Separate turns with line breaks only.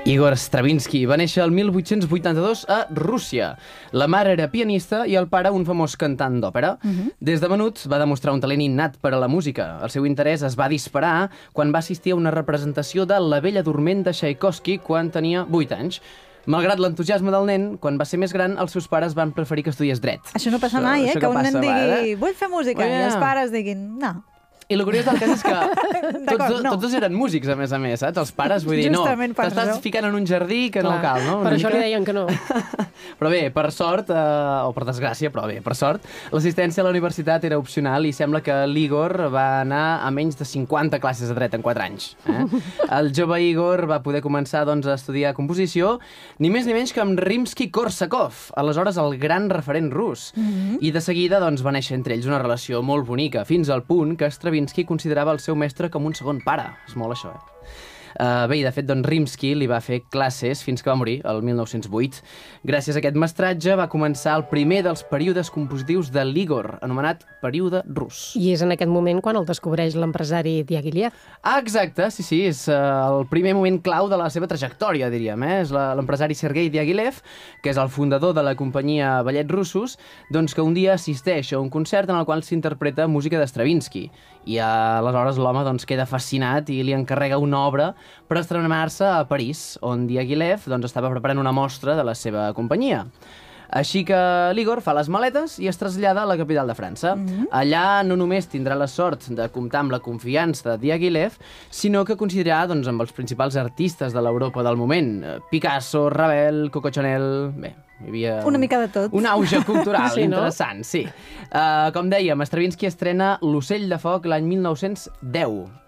Igor Stravinsky va néixer el 1882 a Rússia. La mare era pianista i el pare un famós cantant d'òpera. Des de menut va demostrar un talent innat per a la música. El seu interès es va disparar quan va assistir a una representació de La Bella Dorment de Tchaikovsky quan tenia 8 anys. Malgrat l'entusiasme del nen, quan va ser més gran, els seus pares van preferir que estudiés dret.
Això no passa mai, que un nen digui vull fer música, i els pares diguin no.
I el curiós del cas és que tots dos eren músics, a més, saps? Els pares, vull dir, no, t'estàs ficant en un jardí que no cal, no?
Per això li deien que no.
Però bé, per sort, o per desgràcia, però bé, per sort, l'assistència a la universitat era opcional i sembla que l'Igor va anar a menys de 50 classes de dret en 4 anys. El jove Igor va poder començar doncs, a estudiar composició, ni més ni menys que amb Rimsky-Korsakov, aleshores el gran referent rus. I de seguida doncs, va néixer entre ells una relació molt bonica, fins al punt que Stravinsky considerava el seu mestre com un segon pare. És molt això, Bé, i de fet, doncs, Rimsky li va fer classes fins que va morir, el 1908. Gràcies a aquest mestratge va començar el primer dels períodes compositius de l'Igor, anomenat període rus.
I és en aquest moment quan el descobreix l'empresari Diaghilev.
Ah, exacte, sí, és el primer moment clau de la seva trajectòria, diríem. És l'empresari Sergei Diaghilev, que és el fundador de la companyia Ballets Russos, doncs que un dia assisteix a un concert en el qual s'interpreta música de Stravinsky. I aleshores l'home doncs, queda fascinat i li encarrega una obra per estrenar-se a París, on Diaghilev doncs, estava preparant una mostra de la seva companyia. Així que l'Igor fa les maletes i es trasllada a la capital de França. Allà no només tindrà la sort de comptar amb la confiança de Diaghilev, sinó que coincidirà doncs, amb els principals artistes de l'Europa del moment. Picasso, Ravel, Coco Chanel... Bé, hi havia
una mica de tot.
Un auge cultural
sí,
interessant, sí. Com dèiem, Stravinsky estrena L'ocell de foc l'any 1910.